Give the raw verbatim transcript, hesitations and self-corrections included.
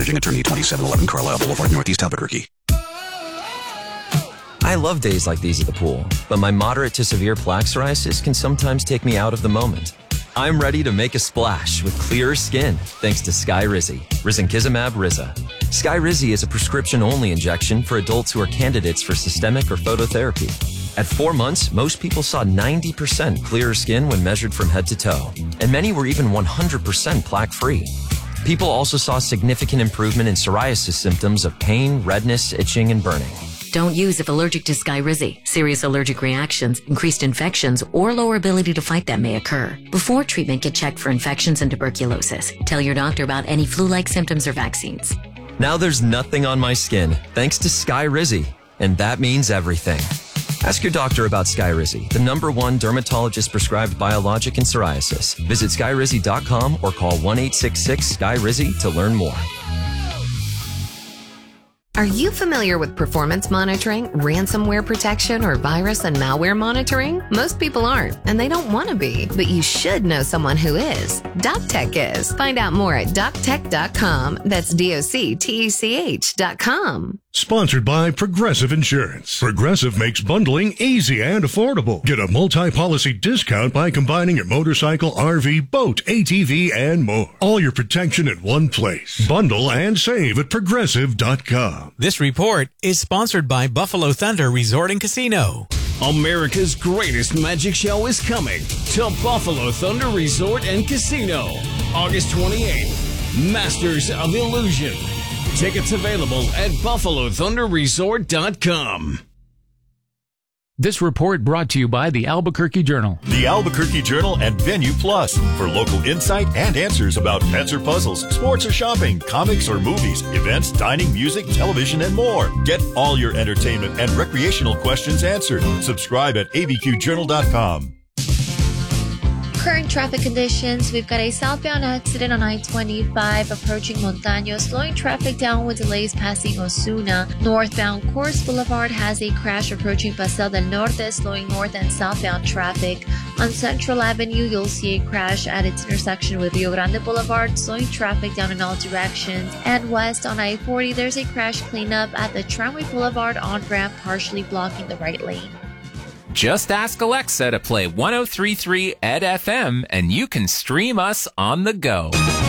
Attorney, twenty-seven eleven Carlisle Boulevard, Northeast Albuquerque. I love days like these at the pool, but my moderate to severe plaque psoriasis can sometimes take me out of the moment. I'm ready to make a splash with clearer skin thanks to Skyrizi, risankizumab Riza. Skyrizi is a prescription-only injection for adults who are candidates for systemic or phototherapy. At four months, most people saw ninety percent clearer skin when measured from head to toe, and many were even one hundred percent plaque-free. People also saw significant improvement in psoriasis symptoms of pain, redness, itching, and burning. Don't use if allergic to Skyrizi. Serious allergic reactions, increased infections, or lower ability to fight them may occur. Before treatment, get checked for infections and tuberculosis. Tell your doctor about any flu-like symptoms or vaccines. Now there's nothing on my skin thanks to Skyrizi, and that means everything. Ask your doctor about Skyrizi, the number one dermatologist-prescribed biologic in psoriasis. Visit skyrizi dot com or call one eight six six Sky Rizi to learn more. Are you familiar with performance monitoring, ransomware protection, or virus and malware monitoring? Most people aren't, and they don't want to be, but you should know someone who is. DocTech is. Find out more at doc tech dot com. That's D O C T E C H dot com. Sponsored by Progressive Insurance. Progressive makes bundling easy and affordable. Get a multi-policy discount by combining your motorcycle, R V, boat, A T V, and more. All your protection in one place. Bundle and save at progressive dot com. This report is sponsored by Buffalo Thunder Resort and Casino. America's greatest magic show is coming to Buffalo Thunder Resort and Casino. August twenty-eighth. Masters of Illusion. Tickets available at buffalo thunder resort dot com. This report brought to you by the Albuquerque Journal. The Albuquerque Journal and Venue Plus for local insight and answers about pets or puzzles, sports or shopping, comics or movies, events, dining, music, television, and more. Get all your entertainment and recreational questions answered. Subscribe at a b q journal dot com. Current traffic conditions, we've got a southbound accident on I twenty-five approaching Montaño, slowing traffic down with delays passing Osuna. Northbound Coors Boulevard has a crash approaching Paseo del Norte, slowing north and southbound traffic. On Central Avenue, you'll see a crash at its intersection with Rio Grande Boulevard, slowing traffic down in all directions. And west on I forty, there's a crash cleanup at the Tramway Boulevard on-ramp, partially blocking the right lane. Just ask Alexa to play one oh three point three E D F M and you can stream us on the go.